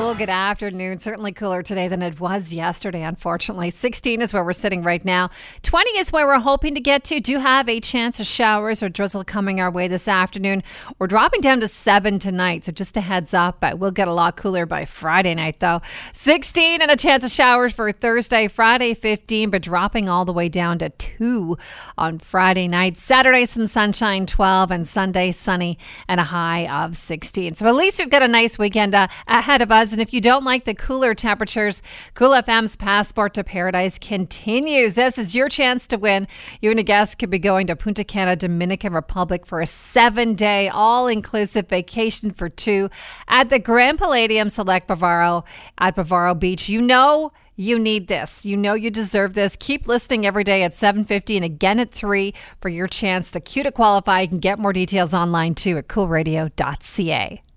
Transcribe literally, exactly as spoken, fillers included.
Well, good afternoon. Certainly cooler today than it was yesterday, unfortunately. sixteen is where we're sitting right now. twenty is where we're hoping to get to. Do have a chance of showers or drizzle coming our way this afternoon. We're dropping down to seven tonight, so just a heads up. But we'll get a lot cooler by Friday night, though. sixteen and a chance of showers for Thursday. Friday, fifteen, but dropping all the way down to two on Friday night. Saturday, some sunshine, twelve, and Sunday, sunny and a high of sixteen. So at least we've got a nice weekend uh, ahead of us. And if you don't like the cooler temperatures, Cool F M's Passport to Paradise continues. This is your chance to win. You and a guest could be going to Punta Cana, Dominican Republic for a seven-day all-inclusive vacation for two at the Grand Palladium Select Bavaro at Bavaro Beach. You know you need this. You know you deserve this. Keep listening every day at seven fifty and again at three for your chance to queue to qualify. You can get more details online too at cool radio dot c a.